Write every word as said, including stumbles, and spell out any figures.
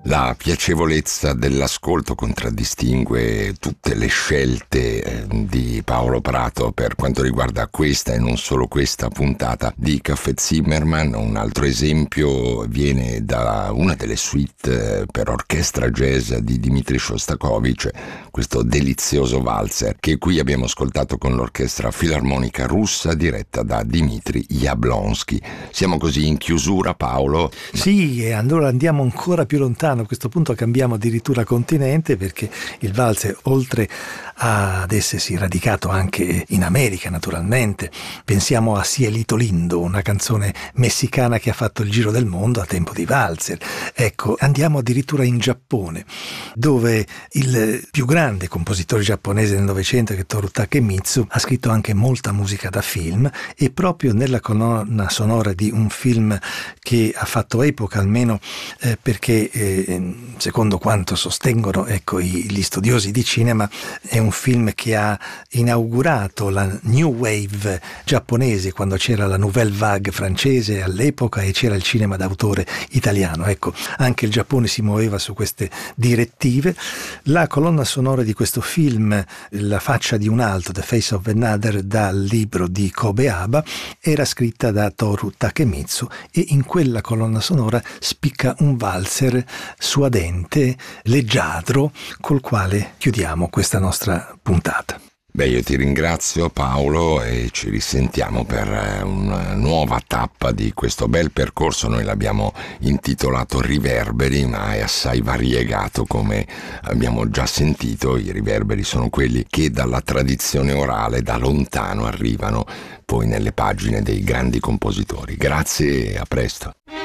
La piacevolezza dell'ascolto contraddistingue tutte le scelte di Paolo Prato per quanto riguarda questa e non solo questa puntata di Caffè Zimmermann. Un altro esempio viene da una delle suite per orchestra jazz di Dmitri Shostakovich, questo delizioso valzer che qui abbiamo ascoltato con l'orchestra filarmonica russa diretta da Dmitri Jablonský. Siamo così in chiusura, Paolo? Sì, e allora andiamo ancora più lontano. A questo punto cambiamo addirittura continente, perché il valzer, oltre ad essersi radicato anche in America naturalmente, pensiamo a Cielito Lindo, una canzone messicana che ha fatto il giro del mondo a tempo di valzer. Ecco, andiamo addirittura in Giappone, dove il più grande compositore giapponese del Novecento, che è Toru Takemitsu, ha scritto anche molta musica da film, e proprio nella colonna sonora di un film che ha fatto epoca, almeno eh, perché eh, secondo quanto sostengono ecco gli studiosi di cinema, è un film che ha inaugurato la New Wave giapponese, quando c'era la Nouvelle Vague francese all'epoca e c'era il cinema d'autore italiano. Ecco, anche il Giappone si muoveva su queste direttive. La colonna sonora di questo film, La faccia di un altro, The Face of Another, dal libro di Kobe-Aba, era scritta da Toru Takemitsu, e in quella colonna sonora spicca un valzer suadente, leggiadro, col quale chiudiamo questa nostra puntata. Beh, io ti ringrazio, Paolo, e ci risentiamo per una nuova tappa di questo bel percorso. Noi l'abbiamo intitolato Riverberi, ma è assai variegato, come abbiamo già sentito. I riverberi sono quelli che dalla tradizione orale da lontano arrivano poi nelle pagine dei grandi compositori. Grazie e a presto.